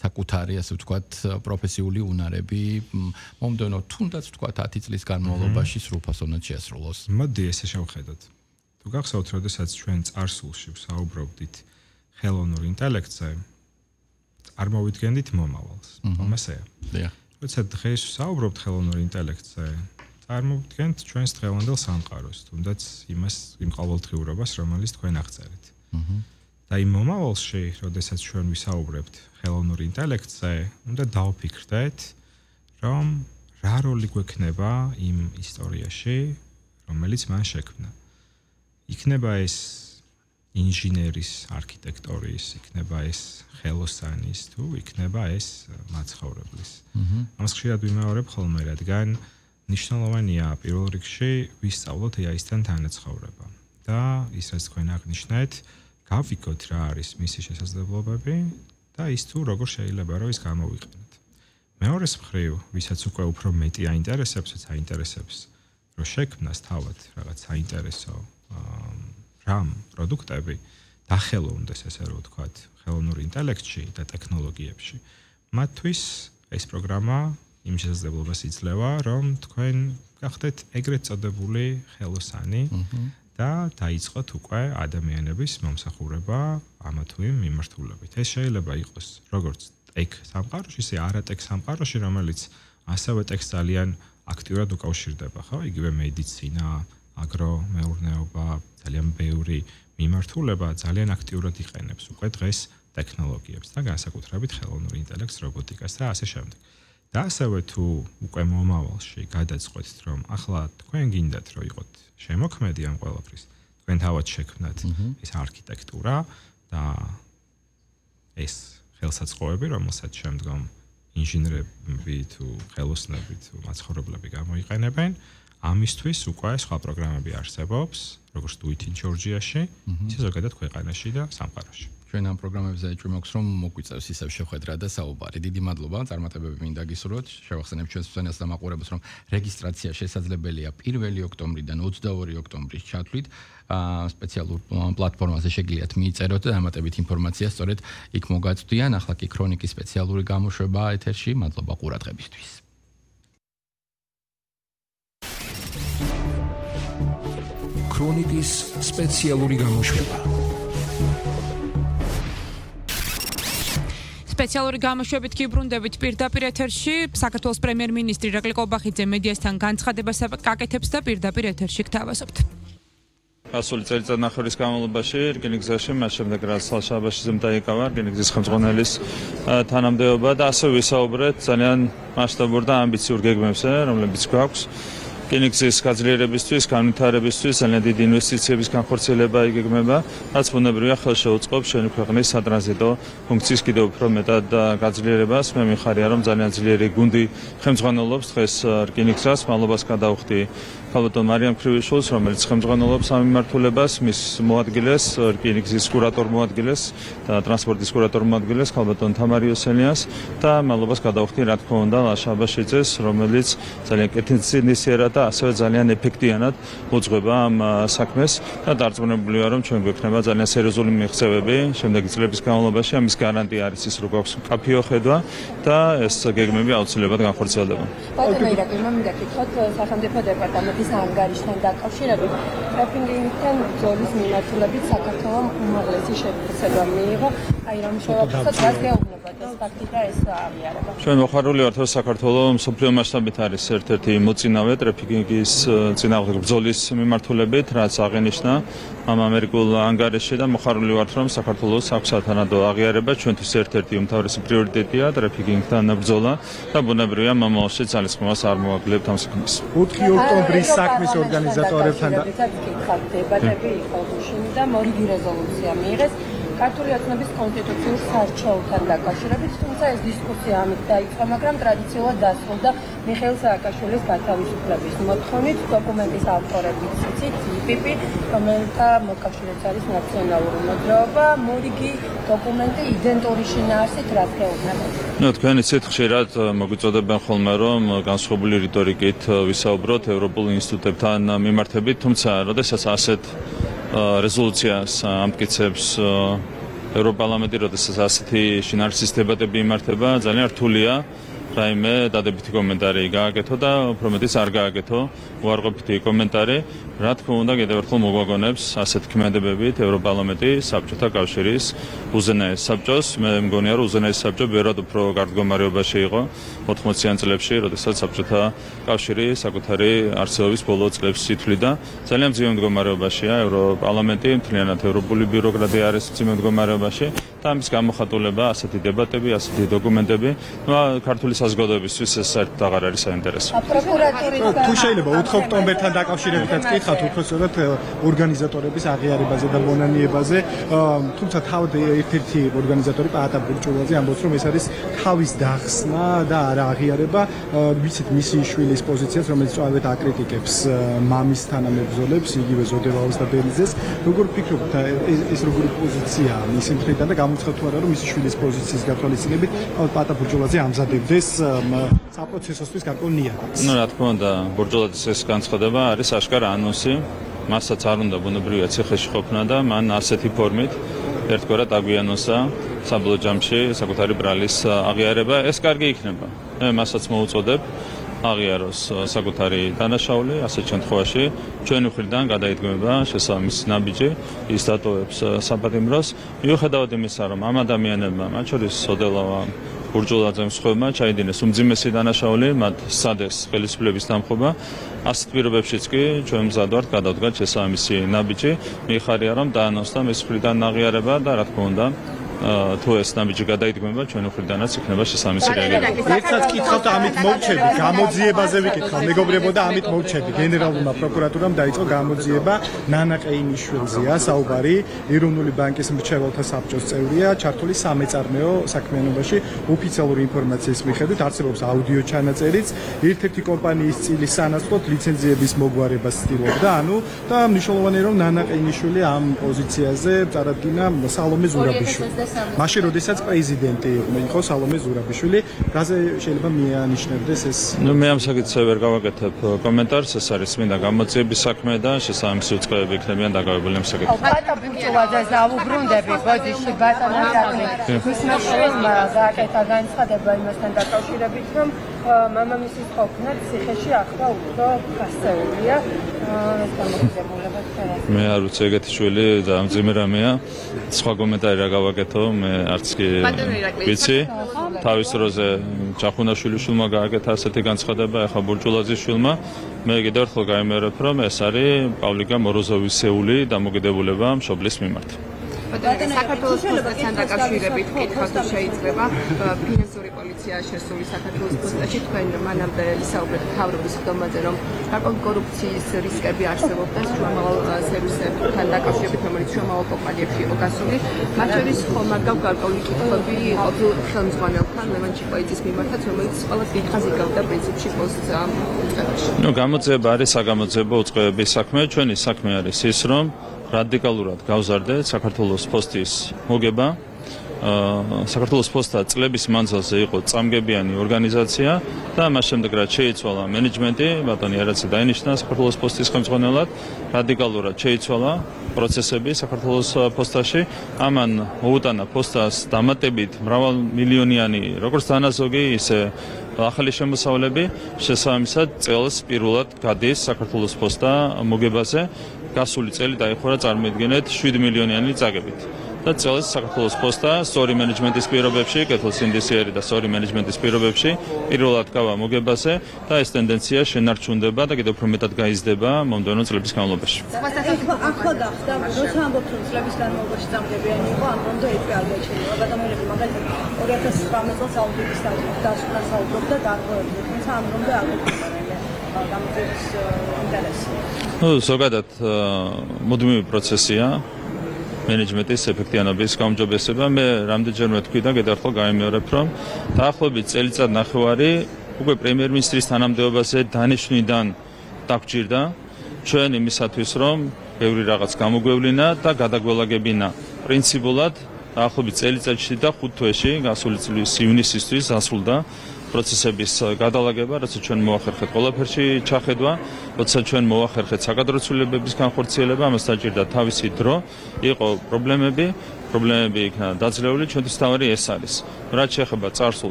საკუთარი, ასე ვთქვათ, პროფესიული უნარები მომდევნო თუნდაც ვთქვათ 10 წლის განმავლობაში სრულფასოვნად შეასრულოს. მოდი ესე შევხედოთ. თუ გახსოვთ, როდესაც ჩვენ წარსულში ვსაუბრობდით ხელოვნურ ინტელექტზე, წარმოვიდგენდით მომავალს. ამასეა. დიახ. როდესაც დღეს ვსაუბრობთ ხელოვნურ ინტელექტზე, წარმოვიდგენთ ჩვენს დღევანდელ სამყაროს, თუნდაც იმ ყოველდღიურობას, რომელიც თქვენ აღწერეთ. და იმ მომავალში, როდესაც ჩვენ ვისაუბრებთ ხელოვნურ ინტელექტზე, უნდა დავფიქრდეთ, რომ რა როლი გვექნება იმ ისტორიაში, რომელიც მან შექმნა. იქნება ეს ინჟინერის, არქიტექტორის, იქნება ეს ხელოსანის, თუ იქნება ეს მაცხოვრებლის. ამას ხშირად ვიმეორებ ხოლმე, რადგან ნიშნულოვანია პირველ რიგში ვისწავლოთ AI-სთან თანაცხოვრება. და ის რაც თქვენ აღნიშნეთ, გავიგოთ რა არის მისი შესაძლებლობები და ის თუ როგორ შეიძლება რომ ის გამოვიყენოთ. მეორეს მხრივ, ვისაც უკვე უფრო მეტი აინტერესებს, რომ შექმნას თავად რაღაც საინტერესო რამ პროდუქტები დახელოვნდეს ესე რომ ვთქვათ, ხელოვნურ ინტელექტში და ტექნოლოგიებში, მათთვის ეს პროგრამა იმ შესაძლებლობას იძლევა, რომ თქვენ გახდეთ ეგრეთ წოდებული ხელოსანი და დაიწყოთ უკვე ადამიანების მომსახურება ამა თუ იმ მიმართულებით. ეს შეიძლება იყოს როგორც ტექ სამყაროში, ისე არატექ სამყაროში, რომელიც ასევე ტექს ძალიან აქტიურად უკავშირდება, ხო? იგივე მედიცინა, აგრომეურნეობა, ძალიან ბევრი მიმართულება ძალიან აქტიურად იყენებს უკვე დღეს ტექნოლოგიებს და განსაკუთრებით ხელოვნურ ინტელექტს, რობოტიკას და ასე შემდეგ. და ასევე თუ უკვე მომავალში გადაწყვეტთ, რომ ახლა თქვენ გინდათ, რომ იყოთ შემოქმედი ამ ყველაფრის, თქვენ თავად შექმნათ ეს არქიტექტურა და ეს ხელსაწყოები, რომელსაც შემდგომ ინჟინერები თუ ხელოსნები თუ მაცხოვრებლები გამოიყენებენ, ამისთვის უკვე სხვა პროგრამები არსებობს, როგორც Do It in Georgia-ში, ისე ზოგადად ქვეყანაში და სამყაროში. ჩვენ ამ პროგრამებზე ეჭვი მაქვს, რომ მოგვიწევს ისევ შეხვედრა და საუბარი. დიდი მადლობა, წარმატებები მინდა გისურვოთ. შევახსენებ ჩვენს მსმენელს და მაყურებელს, რომ რეგისტრაცია შესაძლებელია 1 ოქტომბრიდან 22 ოქტომბრის ჩათვლით. სპეციალურ პლატფორმაზე შეგიძლიათ მიიწეროთ და დამატებით ინფორმაცია სწორედ იქ მოგაწვდიან. ახლა კი ქრონიკის სპეციალური გამოშვება ეთერში. მადლობა ყურადღებისთვის. ქრონიკის სპეციალური გამოშვება. სპეციალური გამოშვებით კი ბრუნდებით პირდაპირ ეთერში. საქართველოს პრემიერ-მინისტრი ირაკლი ყობახიძე მედიასთან განცხადებას აკეთებს და პირდაპირ ეთერში გთავაზობთ. გასული წელიწადნახევრის განმავლობაში რკინიგზაში, მას შემდეგ რაც სალშაბაშიძემ დაიკავა რკინიგზის ხელმძღვანელის თანამდებობა და ასე ვისაუბრეთ ძალიან მასშტაბურ და ამბიციურ გეგმებზე, რომლებიც გვაქვს. რკინიგზის გაძლიერებისთვის, განვითარებისთვის ძალიან დიდი ინვესტიციების განხორციელება იგეგმება, რაც ბუნებრივია ხელშეუწყობს ჩვენი ქვეყნის სატრანზიტო ფუნქციის კიდევ უფრო მეტად გაძლიერებას. მე მიხარია, რომ ძალიან ძლიერი გუნდი ხელმძღვანელობს დღეს რკინიგზას, მადლობას გადავხდი ქალბატონ მარიამ ქრივიშვილს, რომელიც ხელმძღვანელობს ამ მიმართულებას, მის მოადგილეს, რკინიგზის კურატორ მოადგილეს და ტრანსპორტის კურატორ მოადგილეს ქალბატონ თამარ იოსელიანს და მადლობას გადავხდი რა თქმა უნდა ლაშა აბაშიძეს, რომელიც ძალიან კეთილსინისიერად და ასევე ძალიან ეფექტიანად მოძღვება ამ საქმეს და დარწმუნებულია, რომ ჩვენ გვექნება ძალიან სერიოზული მიღწევები შემდეგი წლების განმავლობაში. ამის გარანტია არის ის, რომ გვაქვს მკაფიო ხედვა და ეს გეგმები აუცილებლად განხორციელდება. ბატონო ირაკლი, მინდა გითხრათ სახელმწიფო დეპარტამენტის ანგარიშთან დაკავშირებით ტრაფიკინგთან ბრძოლის მიმართულებით საქართველოს უმაღლესი შეფასება მიიღო. აი რომ შევაფასოთ, რაც გეუბნებათ ეს ფაქტი და ეს აღიარება. ჩვენ მოხარული ვართ, რომ საქართველოს მსოფლიო მასშტაბით არის ერთ-ერთი მოწინავე ტრაფიკინგის წინააღმდეგ ბრძოლის მიმართულებით, რაც აღინიშნა ამ ამერიკულ ანგარიშში და მოხარული ვართ, რომ საქართველოს აქვს სათანადო აღიარება. ჩვენთვის ერთ-ერთი უმთავრესი პრიორიტეტია ტრაფიკინგთან ბრძოლა და ბუნებრივია მომავალში ძალისხმევას არ მოვაგლებთ ამ საქმეს. 4 ოქტომბრის საქმის ორგანიზატორებთან დებატები იყო გუშინ და მორიგი რეზოლუცია მიიღეს ქართული ოცნების კონსტიტუციურ საარჩევნთან დაკავშირებით, თუმცა ეს დისკუსია ამით დაიწყო, მაგრამ ტრადიციულად დასრულდა მიხეილ სააკაშვილის გათავისუფლების მოთხოვნით. დოკუმენტის ავტორებიც იცით, იპიპი, რომელთა მოკავშირეც არის ნაციონალური მოძრაობა, მორიგი დოკუმენტი იდენტური შინაარსით რაც გეუბნებათ. თქვენ იცით, ხშირად მოგვიწოდებენ ხოლმე, რომ განსხვავებული რიტორიკით ვისაუბროთ ევროპულ ინსტიტუტებთან მიმართებით, თუმცა როდესაც ასეთ რეზოლუციას ამტკიცებს ევროპარლამენტი, როდესაც ასეთი შინაარსის დებატები იმართება, ძალიან რთულია რაიმე დადებითი კომენტარი გააკეთო და უფრო მეტიც არ გააკეთო უარყოფითი კომენტარი. რა თქმა უნდა, კიდევ ერთხელ მოგვაგონებს ასეთ ქმედებებით ევროპარლამენტი საბჭოთა კავშირის უზენაეს საბჭოს. მე მგონია, რომ უზენაეს საბჭო ბევრად უფრო კარგ მდგომარეობაში იყო 80-იან წლებში, როდესაც საბჭოთა კავშირი საკუთარი არსებობის ბოლო წლებს ითვლიდა. ძალიან მძიმე მდგომარეობაშია ევროპარლამენტი, მთლიანად ევროპული ბიუროკრატია არის მძიმე მდგომარეობაში და ამის გამოხატულება ასეთი დებატები, ასეთი დოკუმენტები, ქართული საზოგადოებისთვის ეს საერთოდ აღარ არის საინტერესო. თუ შეიძლება 4 ოქტომბერთან დაკავშირებითაც კითხავთ უბრალოდ ორგანიზატორების აღიარებაზე და მონანიებაზე, თუმცა თავად ერთ-ერთი ორგანიზატორი პაატა ბურჭულაძე ამბობს, რომ ეს არის თავის დახსნა და არა აღიარება, ვიცით მისი შვილის პოზიციას, რომელიც წავედ აკრიტიკებს მამის თანამებრძოლებს, იგივე ზოდევალს და ბელიძეს. როგორ ფიქრობთ, ეს როგორი პოზიციაა მისი მხრიდან და გამოცხადეთ თუ არა, რომ მისი შვილის პოზიციის გათვალისწინებით პაატა ბურჭულაძე ამზადებდეს საპროცესოსთვის გარკვეულ ნიადაგს. რა თქმა უნდა, ბურჭულაძის ეს განცხადება არის აშკარა ანონსი, მასაც არ უნდა ბუნებრივია ციხეში ყოფნა და მან ასეთი ფორმით ერთგვარად აგვიანონსა საბოლოო ჯამში საკუთარი ბრალის აღიარება. ეს კარგი იქნება. მე მასაც მოუწოდებ აღიაროს საკუთარი დანაშაული, ასეთ შემთხვევაში ჩვენი მხრიდან გადაიდგმება შესაბამისი ნაბიჯი, ის დატოვებს საპატიმროს. მიუხედავად იმისა, რომ ამ ადამიანებმა, მათ შორის სოდელავა ბურჭულაძემ სხვებმა ჩაიდინეს უმძიმესი დანაშაული, მათ სცადეს ხელისუფლების დამხობა. ასეთ პირობებშიც კი ჩვენ მზად ვართ გადავდგათ შესაბამისი ნაბიჯი. მიხარია, რომ დაანონსდა მის მხრიდან აღიარება და რა თქმა უნდა თუ ეს ნაბიჯი გადაიდგმება, ჩვენ მხრიდანაც იქნება შესაბამისი რეაგირება. ერთსაც კითხავთ ამით მოვჩები, გამოძიებაზე ვიკითხავ, მეგობრებო და ამით მოვჩები. გენერალურმა პროკურატურამ დაიწყო გამოძიება ნანა ყეინიშვილზეა საუბარი, ეროვნული ბანკის მრჩეველთა საბჭოს წევრია, ჩართული სამეწარმეო საქმიანობაში. ოფიციალური ინფორმაციის მიხედვით არსებობს აუდიო ჩანაწერიც, ერთ-ერთი კომპანიის წილის სანაცვლოდ ლიცენზიების მოგვარებას ცდილობდა, და მნიშვნელოვანია, რომ ნანა ყეინიშვილი ამ პოზიციაზე წარადგინა სალომე ზურაბიშვილი. მაშინ როდესაც პრეზიდენტი იყო სალომე ზურაბიშვილი, რაზე შეიძლება მიანიშნებდეს ეს? მე ამ საკითხზე ვერ გავაკეთებ კომენტარს, ეს არის მინდა გამოძიების საქმე და შესაბამისი უწყებები იქნებიან დაკავებული ამ საკითხთან. პაატა ბურჭულაძეს დავუბრუნდები ბოდიში ბატონო მისმა შვილმა გააკეთა განცხადება იმასთან დაკავშირებით, რომ მამამისის ყოფნა ციხეში ახლა უფრო გასწეულია. ეს გამოგზაურება ხდება. მე არ ვიცი ეგეთი შვილი და მძიმე რამეა. სხვა კომენტარი რა გავაკეთო, მე არც კი ვიცი. თავის დროზე ჩახუნაშვილის შვილმა გააკეთა ასეთი განცხადება, ახლა ბურჭულაძის შვილმა. მე კიდევ ერთხელ გაიმეორებ, რომ ეს არის პავლიკა მოროზოვისეული დამოკიდებულება მშობლის მიმართ. საქართველოს პოსტასთან დაკავშირებით კითხვა თუ შეიძლება ფინანსური პოლიცია შესული საქართველოს პოსტაში თქვენ მანამდე ვისაუბრეთ მთავრობის ხდომაზე რომ გარკვეული კორუფციის რისკები არსებობდა შუამავალ სერვისებთან დაკავშირებით რომელიც შუამავალ კომპანიებში იყო გასული მათ შორის ხომ არ გაქვთ გარკვეული კითხვები ყოფილ ხელმძღვანელთან ლევან ჩიკვაიძის მიმართაც რომელიც ყველა კითხას იგავდა პრინციპში პოსტს უწყებაში. გამოძიება არის საგამოძიებო უწყებების საქმე, ჩვენი საქმე არის ის რომ რადიკალურად გავზარდეთ საქართველოს პოსტის მოგება. საქართველოს პოსტა წლების მანძილზე იყო წამგებიანი ორგანიზაცია და მას შემდეგ რაც შეიცვალა მენეჯმენტი, ბატონი არაცი დაინიშნა საქართველოს პოსტის ხელმძღვანელად, რადიკალურად შეიცვალა პროცესები საქართველოს პოსტაში. ამან მოუტანა პოსტას დამატებით მრავალმილიონიანი როგორც დანაზოგი, ისე ახალი შემოსავლები, შესაბამისად წელს პირველად გადის საქართველოს პოსტა მოგებაზე. გასული წელი დაიხურა წარმოიდგინეთ 7 მილიონიანი წაგებით. და წელს საქართველოს პოსტა სწორი მენეჯმენტის პირობებში, კეთილსინდისიერი და სწორი მენეჯმენტის პირობებში პირველად გავა მოგებაზე და ეს ტენდენცია შენარჩუნდება და კიდევ უფრო მეტად გაიზრდება მომდევნო წლების განმავლობაში. ახლა გახდა, როცა ამბობთ რომ წლების განმავლობაში წამგებიანი იყო, ამ მომდე ეს არ გაჩნია. ბატონო, მაგალითად 2019 წელს აუდიტის დასკვნა საუბრობდა დარღვევებზე, თუმცა ამ მომდე არ გქონდა გამოძიების ინტერესი. ზოგადად მუდმივი პროცესია მენეჯმენტის ეფექტიანობის გაუმჯობესება. მე რამდენჯერმე თქვი და კიდევ ერთხელ გაიმეორებ, რომ დაახლოებით წელიწადნახევარი უკვე პრემიერ-მინისტრის თანამდებობაზე დანიშვნიდან დაგჭირდა ჩვენ იმისათვის, რომ ბევრი რაღაც გამოგვევლინა და გადაგველაგებინა პრინციპულად დაახლოებით წელიწადში და 5 თვეში, გასული წლის ივნისისთვის დასრულდა პროცესების გადალაგება, როცა ჩვენ მოახერხეთ ყველაფერში ჩახედვა, როცა ჩვენ მოახერხეთ საკადრო ცვლილებების განხორციელება, ამას დაჭირდა თავისი დრო, იყო პრობლემები იქნა დაძლეული, ჩვენთვის თავი ეს არის. რაც შეეხება წარსულ